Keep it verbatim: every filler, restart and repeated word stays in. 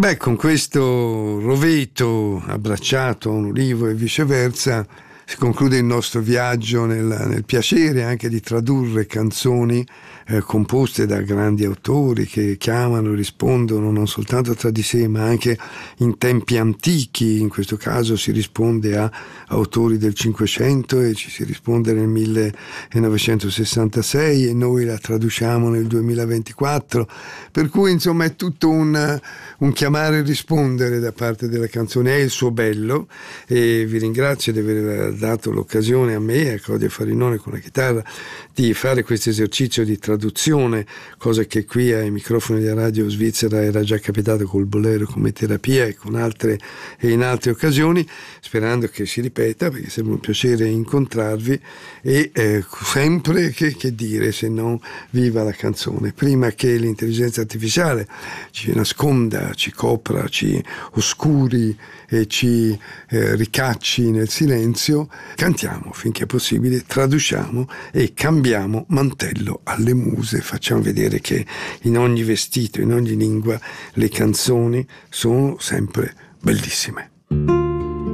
Beh, con questo roveto abbracciato a un ulivo e viceversa si conclude il nostro viaggio nel, nel piacere anche di tradurre canzoni eh, composte da grandi autori che chiamano e rispondono non soltanto tra di sé ma anche in tempi antichi. In questo caso si risponde a autori del Cinquecento e ci si risponde nel millenovecentosessantasei e noi la traduciamo nel duemilaventiquattro, per cui insomma è tutto un, un chiamare e rispondere da parte della canzone. È il suo bello, e vi ringrazio di aver dato l'occasione a me e a Claudia Farinone con la chitarra di fare questo esercizio di traduzione, cosa che qui ai microfoni della Radio Svizzera era già capitato col Bolero come terapia e con altre e in altre occasioni, sperando che si ripeta, perché sembra un piacere incontrarvi e eh, sempre che, che dire se non viva la canzone, prima che l'intelligenza artificiale ci nasconda, ci copra, ci oscuri e ci eh, ricacci nel silenzio. Cantiamo finché è possibile, traduciamo e cambiamo mantello alle muse, facciamo vedere che in ogni vestito, in ogni lingua, le canzoni sono sempre bellissime.